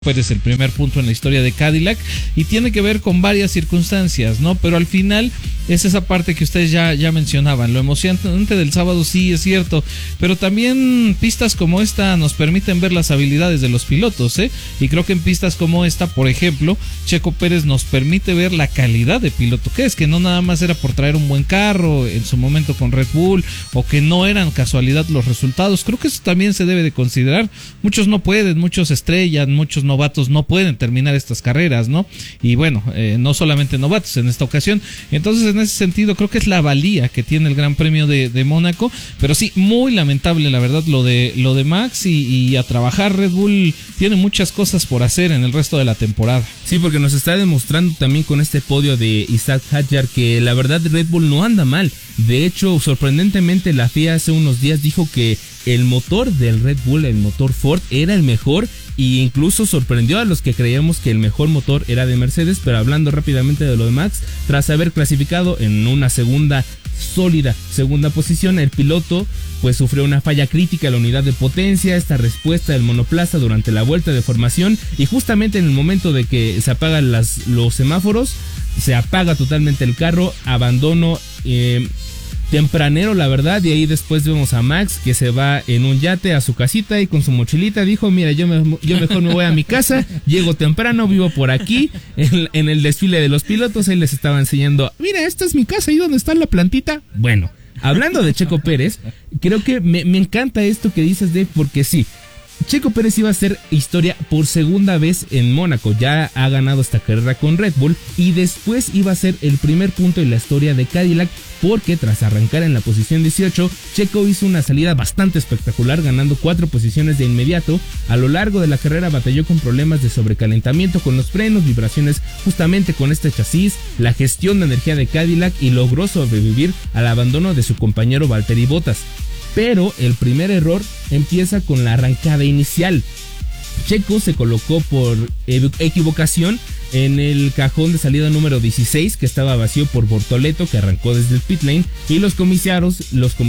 Pérez el primer punto en la historia de Cadillac y tiene que ver con varias circunstancias, ¿no? Pero al final es esa parte que ustedes ya mencionaban, lo emocionante del sábado sí es cierto, pero también pistas como esta nos permiten ver las habilidades de los pilotos, y creo que en pistas como esta, por ejemplo, Checo Pérez nos permite ver la calidad de piloto que es, que no nada más era por traer un buen carro en su momento con Red Bull, o que no eran casualidad los resultados. Creo que eso también se debe de considerar. Muchos no pueden, muchos estrellan, muchos novatos no pueden terminar estas carreras, ¿no? Y bueno, no solamente novatos en esta ocasión. Entonces, en ese sentido, creo que es la valía que tiene el Gran Premio de Mónaco. Pero sí, muy lamentable, la verdad, lo de Max, y a trabajar. Red Bull tiene muchas cosas por hacer en el resto de la temporada. Sí, porque nos está demostrando también con este podio de Isaac Hadjar que la verdad Red Bull no anda mal. De hecho, sorprendentemente, la FIA hace unos días dijo que el motor del Red Bull, el motor Ford, era el mejor, e incluso sorprendió a los que creíamos que el mejor motor era de Mercedes. Pero hablando rápidamente de lo de Max, tras haber clasificado en una sólida segunda posición, el piloto pues sufrió una falla crítica en la unidad de potencia, esta respuesta del monoplaza durante la vuelta de formación, y justamente en el momento de que se apagan los semáforos, se apaga totalmente el carro, abandono tempranero, la verdad. Y ahí después vemos a Max que se va en un yate a su casita y con su mochilita dijo: mira, yo mejor me voy a mi casa, llego temprano, vivo por aquí. En el desfile de los pilotos él les estaba enseñando: mira, esta es mi casa, ahí donde está la plantita. Bueno, hablando de Checo Pérez, creo que me encanta esto que dices, Dave, porque sí, Checo Pérez iba a hacer historia por segunda vez en Mónaco. Ya ha ganado esta carrera con Red Bull, y después iba a ser el primer punto en la historia de Cadillac, porque tras arrancar en la posición 18, Checo hizo una salida bastante espectacular, ganando 4 posiciones de inmediato. A lo largo de la carrera batalló con problemas de sobrecalentamiento con los frenos, vibraciones justamente con este chasis, la gestión de energía de Cadillac, y logró sobrevivir al abandono de su compañero Valtteri Bottas. Pero el primer error empieza con la arrancada inicial. Checo se colocó por equivocación en el cajón de salida número 16, que estaba vacío por Bortoleto, que arrancó desde el pit lane, y los comisarios,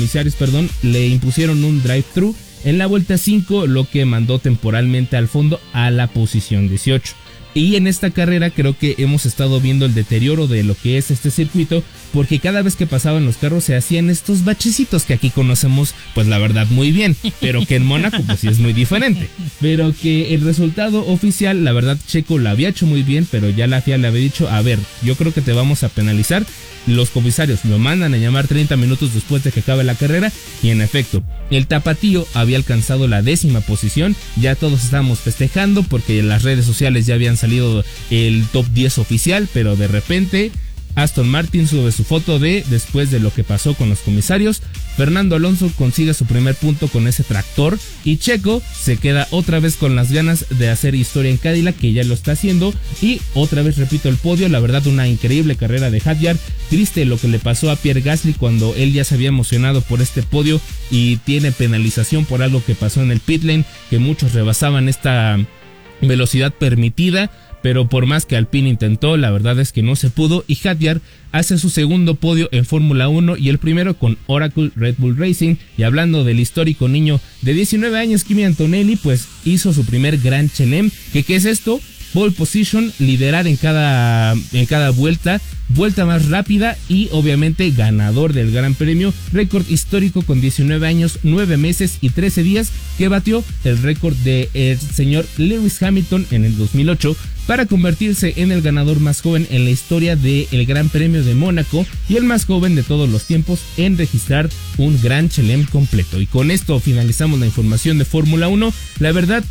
le impusieron un drive-thru en la vuelta 5, lo que mandó temporalmente al fondo a la posición 18. Y en esta carrera creo que hemos estado viendo el deterioro de lo que es este circuito, porque cada vez que pasaban los carros se hacían estos bachecitos que aquí conocemos pues la verdad muy bien, pero que en Mónaco pues sí es muy diferente. Pero que el resultado oficial, la verdad, Checo lo había hecho muy bien, pero ya la FIA le había dicho: a ver, yo creo que te vamos a penalizar. Los comisarios lo mandan a llamar 30 minutos después de que acabe la carrera, y en efecto, el tapatío había alcanzado la 10ª posición. Ya todos estábamos festejando porque en las redes sociales ya habían salido el top 10 oficial, pero de repente Aston Martin sube su foto después de lo que pasó con los comisarios. Fernando Alonso consigue su primer punto con ese tractor, y Checo se queda otra vez con las ganas de hacer historia en Cadillac, que ya lo está haciendo. Y otra vez repito el podio, la verdad, una increíble carrera de Hadjar. Triste lo que le pasó a Pierre Gasly cuando él ya se había emocionado por este podio y tiene penalización por algo que pasó en el pit lane, que muchos rebasaban esta velocidad permitida. Pero por más que Alpine intentó, la verdad es que no se pudo, y Hadjar hace su segundo podio en Fórmula 1 y el primero con Oracle Red Bull Racing. Y hablando del histórico niño de 19 años, Kimi Antonelli, pues hizo su primer Grand Chelem. ¿Qué es esto? Pole position, liderar en cada vuelta más rápida, y obviamente ganador del Gran Premio, récord histórico con 19 años, 9 meses y 13 días, que batió el récord del señor Lewis Hamilton en el 2008 para convertirse en el ganador más joven en la historia del Gran Premio de Mónaco y el más joven de todos los tiempos en registrar un Grand Chelem completo. Y con esto finalizamos la información de Fórmula 1. La verdad,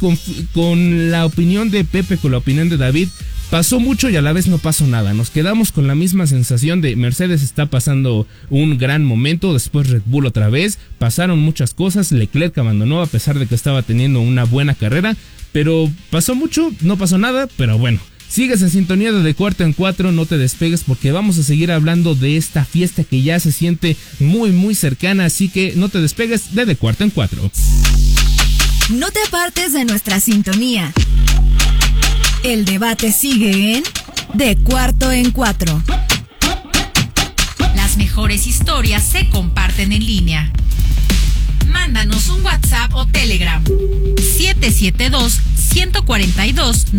con la opinión de Pepe, con la opinión de David, pasó mucho y a la vez no pasó nada. Nos quedamos con la misma sensación de Mercedes está pasando un gran momento, después Red Bull otra vez, pasaron muchas cosas, Leclerc abandonó a pesar de que estaba teniendo una buena carrera, pero pasó mucho, no pasó nada, pero bueno. Sigues en sintonía de Cuarto en Cuatro, no te despegues porque vamos a seguir hablando de esta fiesta que ya se siente muy muy cercana, así que no te despegues de Cuarto en Cuatro. No te apartes de nuestra sintonía. El debate sigue en De Cuarto en Cuatro. Las mejores historias se comparten en línea. Mándanos un WhatsApp o Telegram 772 142